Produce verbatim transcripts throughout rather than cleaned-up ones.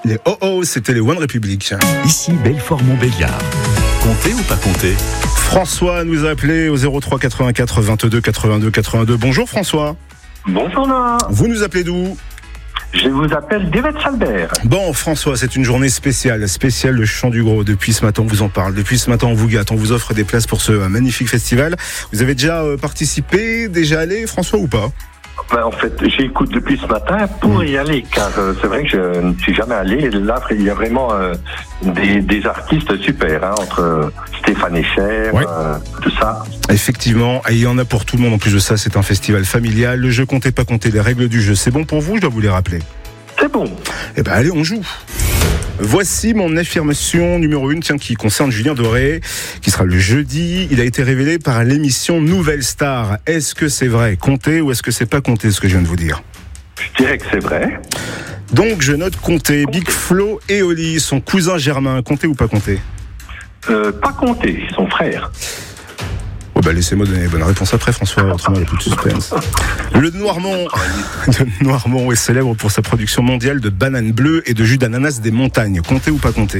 Les Oh Oh, c'était les One Republic. Ici Belfort-Montbéliard. Comptez ou pas comptez? François nous a appelé au zéro trois quatre-vingt-quatre vingt-deux quatre-vingt-deux quatre-vingt-deux. Bonjour François. Bonjour Noah. Vous nous appelez d'où? Je vous appelle d'Evette-Salbert. Bon François, c'est une journée spéciale, spéciale le Chant du Gros. Depuis ce matin on vous en parle, depuis ce matin on vous gâte, on vous offre des places pour ce magnifique festival. Vous avez déjà participé, déjà allé François ou pas? Ben, en fait, j'écoute depuis ce matin pour y aller, car euh, c'est vrai que je ne suis jamais allé. Et là, il y a vraiment euh, des, des artistes super, hein, entre euh, Stéphane Echer, ouais. euh, tout ça. Effectivement, et il y en a pour tout le monde. En plus de ça, c'est un festival familial. Le jeu comptez pas compter, les règles du jeu. C'est bon pour vous? Je dois vous les rappeler. C'est bon. Eh ben allez, on joue. Voici mon affirmation numéro une, tiens, qui concerne Julien Doré, qui sera le jeudi. Il a été révélé par l'émission Nouvelle Star. Est-ce que c'est vrai, compté, ou est-ce que c'est pas compté, ce que je viens de vous dire? Je dirais que c'est vrai. Donc je note compté. Big Flo et Oli, son cousin germain, compté ou pas compté? euh, Pas compté, son frère. Oh bah laissez-moi donner les bonnes réponses après François, autrement il n'y a plus de suspense. Le Noirmont, le Noirmont est célèbre pour sa production mondiale de bananes bleues et de jus d'ananas des montagnes. Compté ou pas compté?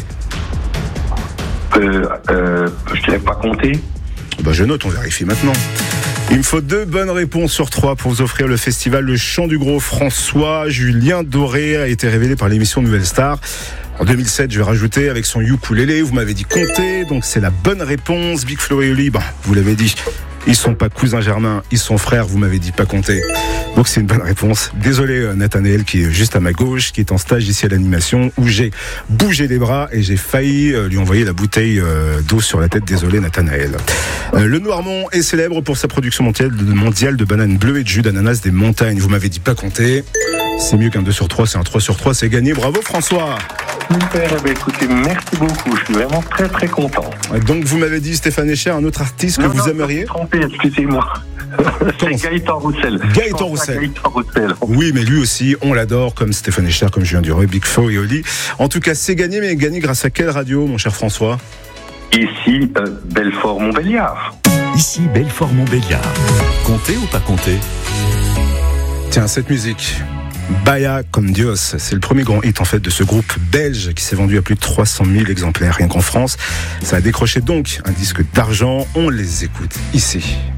euh, euh, Je dirais pas compté. Bah je note, on vérifie maintenant. Il me faut deux bonnes réponses sur trois pour vous offrir le festival Le Chant du Gros. François Julien Doré a été révélé par l'émission Nouvelle Star. En deux mille sept, je vais rajouter avec son ukulélé. Vous m'avez dit compter, donc c'est la bonne réponse. Big Flo et Oli, bah, vous l'avez dit, ils sont pas cousins germains, ils sont frères. Vous m'avez dit pas compter. Donc c'est une bonne réponse. Désolé Nathanaël qui est juste à ma gauche, qui est en stage ici à l'animation, où j'ai bougé les bras et j'ai failli lui envoyer la bouteille d'eau sur la tête. Désolé Nathanaël. Euh, le Noirmont est célèbre pour sa production mondiale de, mondiale de bananes bleues et de jus d'ananas des montagnes. Vous m'avez dit pas compter. C'est mieux qu'un deux sur trois, c'est un trois sur trois, c'est gagné. Bravo François. Super, eh bien, écoutez, merci beaucoup. Je suis vraiment très très content. Donc vous m'avez dit Stéphane Echer, un autre artiste que non, vous non, aimeriez? Trompé, excusez-moi. C'est Gaëtan Roussel. Gaëtan Roussel. Gaëtan Roussel. Oui, mais lui aussi, on l'adore, comme Stéphane Echer, comme Julien Doré, Big Flo et Oli. En tout cas, c'est gagné, mais gagné grâce à quelle radio, mon cher François? Ici, euh, Belfort-Montbéliard. Ici Belfort-Montbéliard. Comptez ou pas comptez? Tiens, cette musique, Baya con Dios, c'est le premier grand hit en fait de ce groupe belge qui s'est vendu à plus de trois cent mille exemplaires rien qu'en France. Ça a décroché donc un disque d'argent. On les écoute ici.